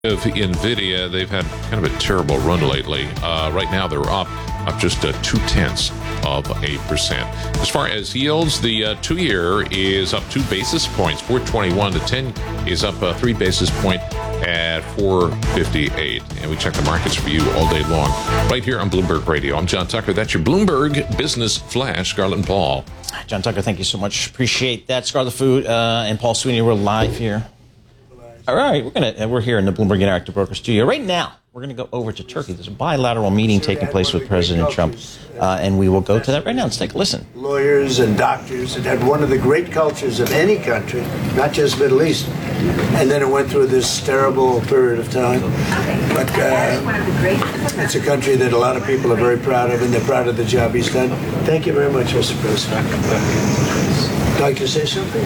Of NVIDIA, they've had kind of a terrible run lately. Right now, they're up just 0.2%. As far as yields, the 2-year is up 2 basis points, 421. The 10 is up 3 basis point at 458. And we check the markets for you all day long, right here on Bloomberg Radio. I'm John Tucker. That's your Bloomberg Business Flash. Scarlett and Paul. John Tucker, thank you so much. Appreciate that. Scarlett Food and Paul Sweeney, we're live here. All right, we're here in the Bloomberg Interactive Broker Studio. Right now, we're going to go over to Turkey. There's a bilateral meeting taking place with President Trump, and we will go to that right now. Let's take a listen. Lawyers and doctors. It had one of the great cultures of any country, not just Middle East. And then it went through this terrible period of time. But it's a country that a lot of people are very proud of, and they're proud of the job he's done. Thank you very much, Mr. President. Would you like to say something?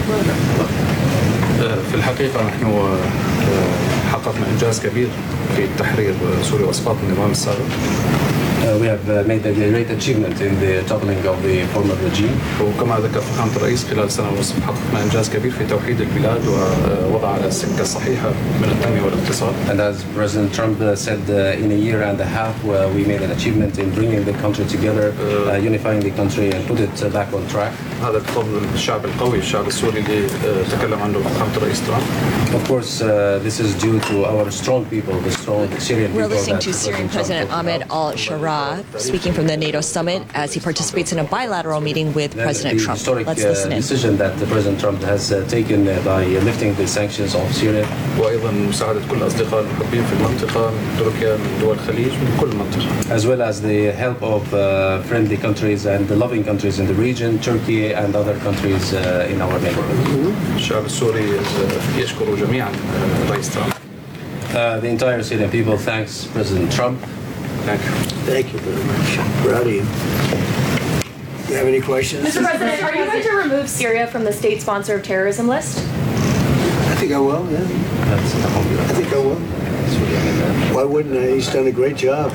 في الحقيقة نحن حققنا إنجاز كبير في تحرير سوريا وإسقاط النظام السابق. We have made a great achievement in the toppling of the former regime. وكما ذكر فخامة الرئيس خلال سنة ونصف حققنا إنجاز كبير في توحيد البلاد ووضع على السكة الصحيحة من التنمية والاقتصاد. And as President Trump said, in a year and a half, we made an achievement in bringing the country together, unifying the country and put it back on track. هذا بفضل الشعب القوي، الشعب السوري اللي تكلم عنه فخامة الرئيس ترامب. Of course, this is due to our strong people, the strong Syrian people. We're listening to Syrian President Ahmed al-Shara speaking from the NATO summit as he participates in a bilateral meeting with President Trump. Let's listen in. The decision that President Trump has taken by lifting the sanctions of Syria. وأيضا مساعدة كل الأصدقاء المحبين في المنطقة من تركيا من دول الخليج من كل المنطقة. As well as the help of friendly countries and the loving countries in the region, Turkey and other countries in our neighborhood. الشعب السوري يشكر جميعا الرئيس ترامب. The entire Syrian people thanks President Trump. Thank you. Thank you very much. Proud of you. Do you have any questions? Mr. President, are you going to remove Syria from the state sponsor of terrorism list? I think I will, yeah. I think I will. Why wouldn't I? He's done a great job.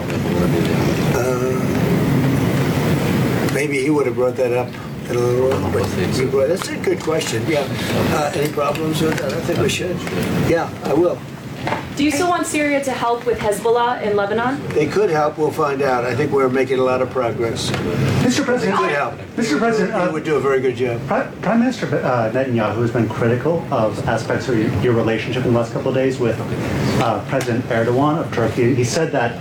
Maybe he would have brought that up in a little while. That's a good question, yeah. Any problems with that? I think we should. Yeah, I will. Do you still want Syria to help with Hezbollah in Lebanon? They could help. We'll find out. I think we're making a lot of progress. Mr. President, They could help. Mr. President, He would do a very good job. Prime Minister Netanyahu has been critical of aspects of your relationship in the last couple of days with President Erdogan of Turkey. He said that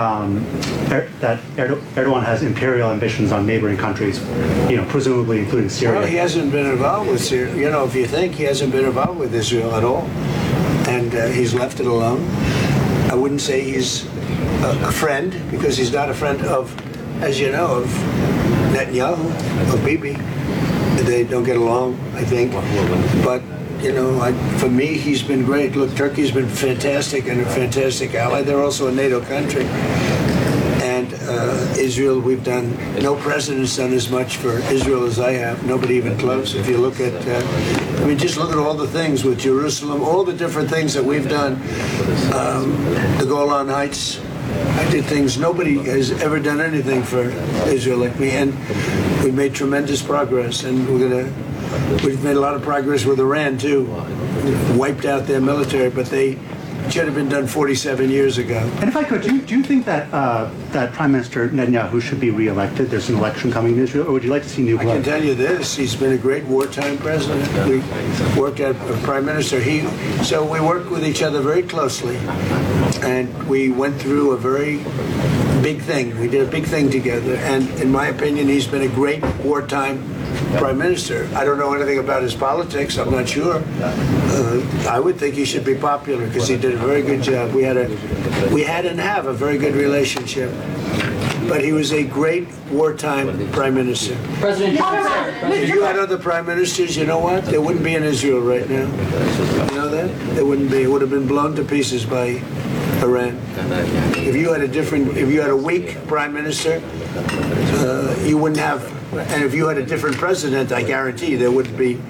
Erdogan has imperial ambitions on neighboring countries, presumably including Syria. Well, he hasn't been involved with Syria. If you think, he hasn't been involved with Israel at all. And he's left it alone. I wouldn't say he's a friend, because he's not a friend of, as you know, of Netanyahu, of Bibi. They don't get along, I think. But, for me, he's been great. Look, Turkey's been fantastic and a fantastic ally. They're also a NATO country. And Israel, we've done, no president's done as much for Israel as I have. Nobody even close. If you look at, just look at all the things with Jerusalem, all the different things that we've done. The Golan Heights, I did things, nobody has ever done anything for Israel like me. And we've made tremendous progress. And we've made a lot of progress with Iran, too. We've wiped out their military, but they should have been done 47 years ago. And if I could, do you think that that Prime Minister Netanyahu should be reelected? There's an election coming in Israel, or would you like to see new blood? I can tell you this: he's been a great wartime president. We worked as Prime Minister. So we worked with each other very closely, and we went through a very big thing. We did a big thing together, and in my opinion, he's been a great wartime Prime Minister. I don't know anything about his politics. I'm not sure. I would think he should be popular because he did a very good job. We had and have a very good relationship. But he was a great wartime Prime Minister. President, if you had other Prime Ministers, you know what? They wouldn't be in Israel right now. You know that? They wouldn't be. It would have been blown to pieces by Iran. If you had a weak Prime Minister, you wouldn't have. And if you had a different president, I guarantee you there wouldn't be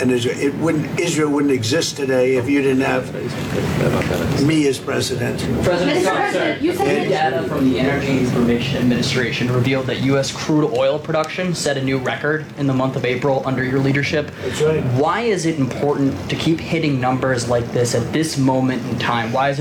and Israel wouldn't exist today if you didn't have me as president. President Trump, you said data from the Energy Information Administration revealed that U.S. crude oil production set a new record in the month of April under your leadership. That's right. Why is it important to keep hitting numbers like this at this moment in time? Why is it